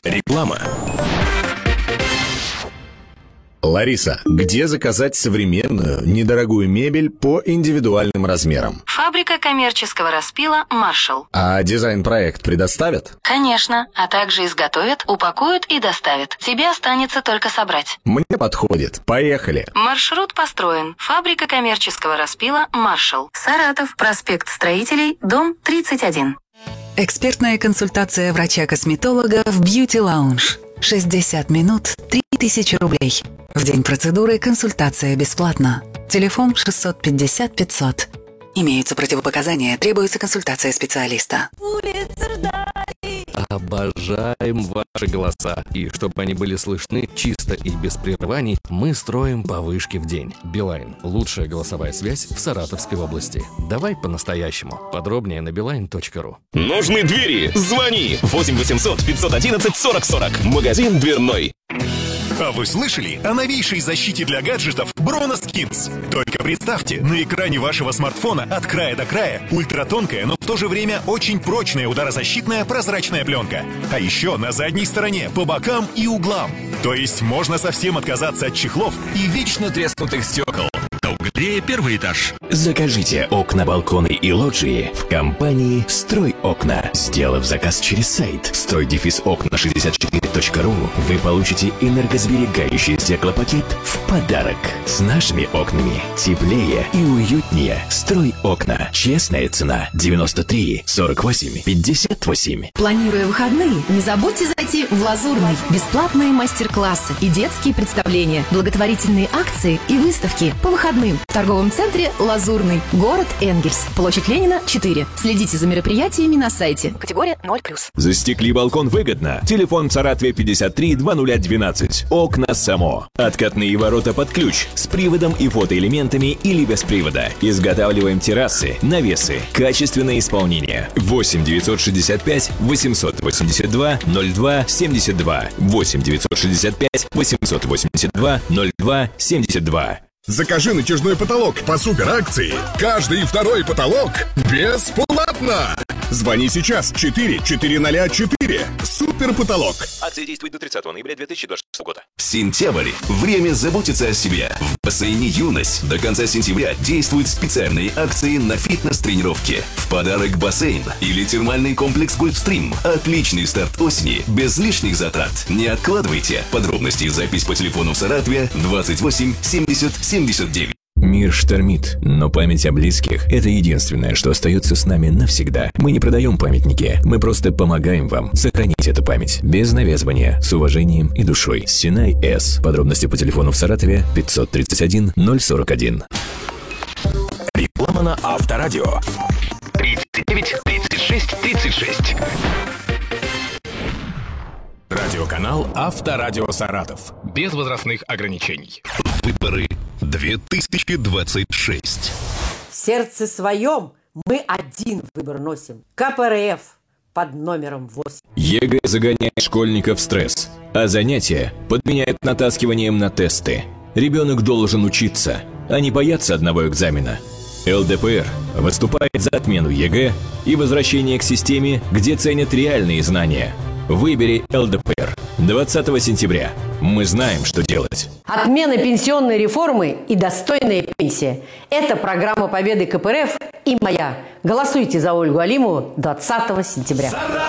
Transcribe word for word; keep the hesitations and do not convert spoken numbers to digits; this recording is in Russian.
Реклама. Лариса, где заказать современную, недорогую мебель по индивидуальным размерам? Фабрика коммерческого распила «Маршалл». А дизайн-проект предоставят? Конечно, а также изготовят, упакуют и доставят. Тебе останется только собрать. Мне подходит. Поехали. Маршрут построен. Фабрика коммерческого распила «Маршалл». Саратов, проспект Строителей, дом тридцать один. Экспертная консультация врача-косметолога в Beauty Lounge. шестьдесят минут, три тысячи рублей. В день процедуры консультация бесплатна. Телефон шестьсот пятьдесят пятьсот. Имеются противопоказания, требуется консультация специалиста. Обожаем ваши голоса. И чтобы они были слышны чисто и без прерываний, мы строим повышки в день. Билайн. Лучшая голосовая связь в Саратовской области. Давай по-настоящему. Подробнее на билайн точка ру. Нужны двери? Звони! восемь восемьсот пятьсот одиннадцать сорок сорок. Магазин дверной. А вы слышали о новейшей защите для гаджетов Броноскинс? Только представьте, на экране вашего смартфона от края до края ультратонкая, но в то же время очень прочная ударозащитная прозрачная пленка. А еще на задней стороне, по бокам и углам. То есть можно совсем отказаться от чехлов и вечно треснутых стекол. Где первый этаж? Закажите окна, балконы и лоджии в компании «Строй окна». Сделав заказ через сайт строй окна шестьдесят четыре точка ру, вы получите энергосберегающий стеклопакет в подарок. С нашими окнами теплее и уютнее. «Строй окна». Честная цена девяносто три сорок восемь пятьдесят восемь. Планируя выходные, не забудьте зайти в Лазурный. Бесплатные мастер-классы и детские представления, благотворительные акции и выставки по выходным. В торговом центре «Лазурный», город Энгельс, площадь Ленина, четыре. Следите за мероприятиями на сайте. Категория ноль плюс. Застекли балкон выгодно. Телефон в Саратове пятьдесят три двадцать двенадцать. Окна «Само». Откатные ворота под ключ с приводом и фотоэлементами или без привода. Изготавливаем террасы, навесы. Качественное исполнение. восемь девятьсот шестьдесят пять восемьсот восемьдесят два ноль два семьдесят два. восемь девятьсот шестьдесят пять восемьсот восемьдесят два ноль два семьдесят два. Закажи натяжной потолок по суперакции. Каждый второй потолок бесплатно. Звони сейчас четыре четыреста четыре. Супер потолок. Акция действует до тридцатого ноября две тысячи двадцать шестого года. Сентябрь. Время заботиться о себе. В бассейне «Юность» до конца сентября действуют специальные акции на фитнес-тренировки. В подарок бассейн или термальный комплекс «Гольфстрим». Отличный старт осени, без лишних затрат. Не откладывайте. Подробности и запись по телефону в Саратове двадцать восемь семьдесят семьдесят девять. Мир штормит, но память о близких – это единственное, что остается с нами навсегда. Мы не продаем памятники, мы просто помогаем вам сохранить эту память. Без навязывания, с уважением и душой. Синай С. Подробности по телефону в Саратове пятьсот тридцать один ноль сорок один. Реклама на Авторадио. тридцать девять тридцать шесть тридцать шесть. Радиоканал Авторадио Саратов. Без возрастных ограничений. Выборы две тысячи двадцать шесть. В сердце своем мы один выбор носим. ка пэ эр эф под номером восемь. ЕГЭ загоняет школьников в стресс, а занятия подменяют натаскиванием на тесты. Ребенок должен учиться, а не бояться одного экзамена. эл дэ пэ эр выступает за отмену ЕГЭ и возвращение к системе, где ценят реальные знания. Выбери эл дэ пэ эр. двадцатого сентября. Мы знаем, что делать. Отмена пенсионной реформы и достойная пенсия. Это программа победы ка пэ эр эф и моя. Голосуйте за Ольгу Алимову двадцатого сентября.